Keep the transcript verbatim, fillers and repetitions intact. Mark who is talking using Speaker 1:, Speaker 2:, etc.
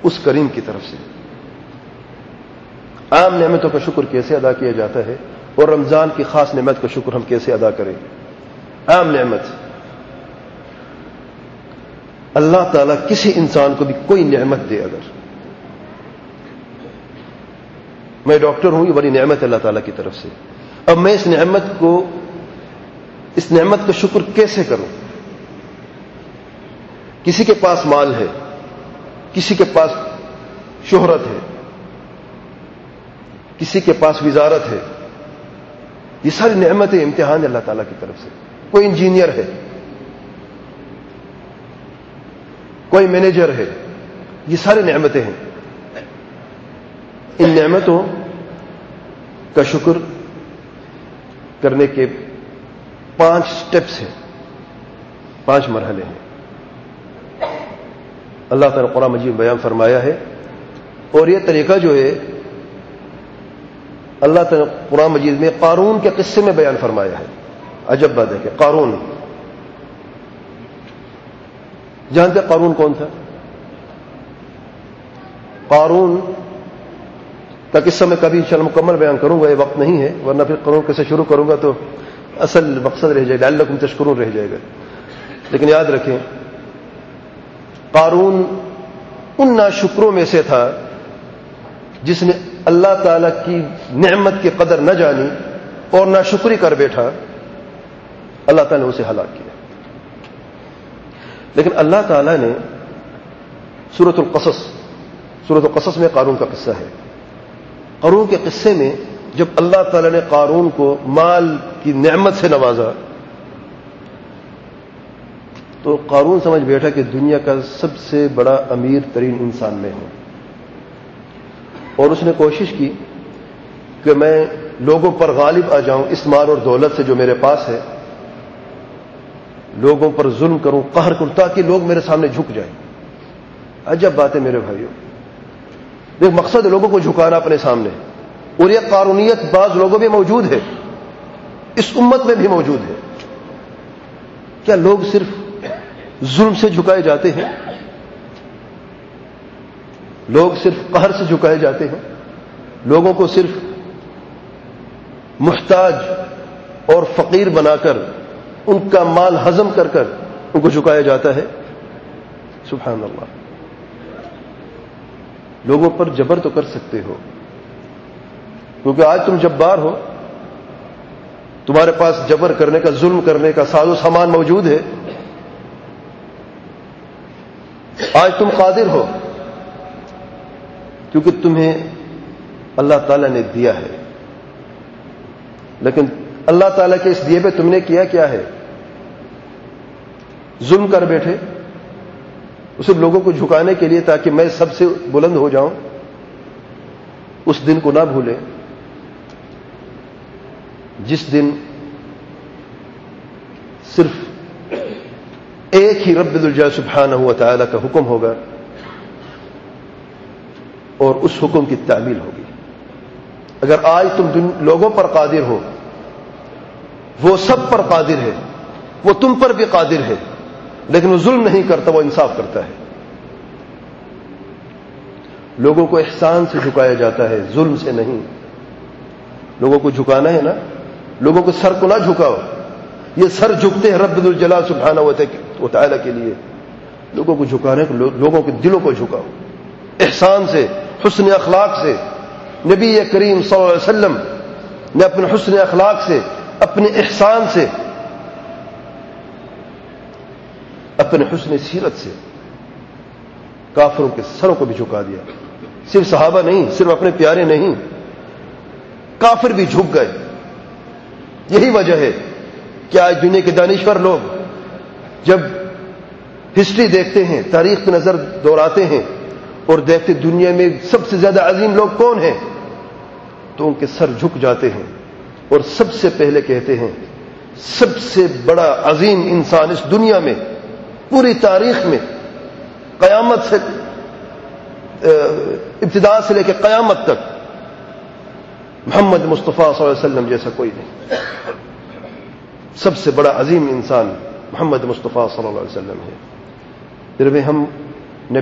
Speaker 1: اس کریم کی طرف سے. عام نعمتوں کا شکر کیسے ادا کیا جاتا ہے اور رمضان کی خاص نعمت کا شکر ہم کیسے ادا کریں. عام نعمت، اللہ تعالیٰ کسی انسان کو بھی کوئی نعمت دے، اگر میں ڈاکٹر ہوں یہ بڑی نعمت ہے اللہ تعالیٰ کی طرف سے. اب میں اس نعمت کو اس نعمت کا شکر کیسے کروں؟ کسی کے پاس مال ہے، کسی کے پاس شہرت ہے، کسی کے پاس وزارت ہے، یہ ساری نعمتیں امتحان ہے اللہ تعالیٰ کی طرف سے. کوئی انجینئر ہے، کوئی مینیجر ہے، یہ ساری نعمتیں ہیں. ان نعمتوں کا شکر کرنے کے پانچ سٹیپس ہیں، پانچ مرحلے ہیں. اللہ تعالیٰ قرآن مجید بیان فرمایا ہے، اور یہ طریقہ جو ہے اللہ تعالیٰ قرآن مجید میں قارون کے قصے میں بیان فرمایا ہے. عجب بات ہے کہ قارون، جانتے قارون کون تھا؟ قارون کا قصہ میں کبھی انشاءاللہ مکمل بیان کروں گا، یہ وقت نہیں ہے، ورنہ پھر قارون کیسے شروع کروں گا تو اصل مقصد رہ جائے گا، لعلکم تشکرون رہ جائے گا. لیکن یاد رکھیں قارون ان ناشکروں میں سے تھا جس نے اللہ تعالی کی نعمت کی قدر نہ جانی اور ناشکری کر بیٹھا. اللہ تعالی نے اسے ہلاک کیا. لیکن اللہ تعالی نے سورۃ القصص سورۃ القصص میں قارون کا قصہ ہے. قارون کے قصے میں جب اللہ تعالی نے قارون کو مال کی نعمت سے نوازا تو قارون سمجھ بیٹھا کہ دنیا کا سب سے بڑا امیر ترین انسان میں ہوں، اور اس نے کوشش کی کہ میں لوگوں پر غالب آ جاؤں اس مال اور دولت سے جو میرے پاس ہے، لوگوں پر ظلم کروں، قہر کروں، تاکہ لوگ میرے سامنے جھک جائیں. عجب بات ہے میرے بھائیوں، ایک مقصد ہے لوگوں کو جھکانا اپنے سامنے، اور یہ قارونیت بعض لوگوں میں موجود ہے، اس امت میں بھی موجود ہے. کیا لوگ صرف ظلم سے جھکائے جاتے ہیں؟ لوگ صرف قہر سے جھکائے جاتے ہیں؟ لوگوں کو صرف محتاج اور فقیر بنا کر ان کا مال ہضم کر کر ان کو جھکایا جاتا ہے؟ سبحان اللہ. لوگوں پر جبر تو کر سکتے ہو، کیونکہ آج تم جبار ہو، تمہارے پاس جبر کرنے کا، ظلم کرنے کا ساز و سامان موجود ہے. آج تم قادر ہو کیونکہ تمہیں اللہ تعالی نے دیا ہے. لیکن اللہ تعالیٰ کے اس دیے پہ تم نے کیا کیا ہے؟ ظلم کر بیٹھے صرف لوگوں کو جھکانے کے لیے تاکہ میں سب سے بلند ہو جاؤں. اس دن کو نہ بھولیں جس دن صرف ایک ہی رب الجلال سبحانہ و تعالی کا حکم ہوگا اور اس حکم کی تعمیل ہوگی. اگر آج تم لوگوں پر قادر ہو، وہ سب پر قادر ہے، وہ تم پر بھی قادر ہے، لیکن وہ ظلم نہیں کرتا، وہ انصاف کرتا ہے. لوگوں کو احسان سے جھکایا جاتا ہے، ظلم سے نہیں. لوگوں کو جھکانا ہے نا، لوگوں کو سر کو نہ جھکاؤ. یہ سر جھکتے ہیں رب الجلال سبحانہ و تعالی کے لیے. لوگوں کو جھکانے کو، لوگوں کے دلوں کو جھکاؤ احسان سے، حسن اخلاق سے. نبی کریم صلی اللہ علیہ وسلم نے اپنے حسن اخلاق سے، اپنے احسان سے، اپنے حسن سیرت سے کافروں کے سروں کو بھی جھکا دیا. صرف صحابہ نہیں، صرف اپنے پیارے نہیں، کافر بھی جھک گئے. یہی وجہ ہے کہ آج دنیا کے دانشور لوگ جب ہسٹری دیکھتے ہیں، تاریخ کی نظر دوڑاتے ہیں اور دیکھتے دنیا میں سب سے زیادہ عظیم لوگ کون ہیں، تو ان کے سر جھک جاتے ہیں اور سب سے پہلے کہتے ہیں سب سے بڑا عظیم انسان اس دنیا میں، پوری تاریخ میں، قیامت سے ابتدا سے لے کے قیامت تک محمد مصطفیٰ صلی اللہ علیہ وسلم جیسا کوئی نہیں. سب سے بڑا عظیم انسان محمد مصطفیٰ صلی اللہ علیہ وسلم ہے. پھر بھی ہم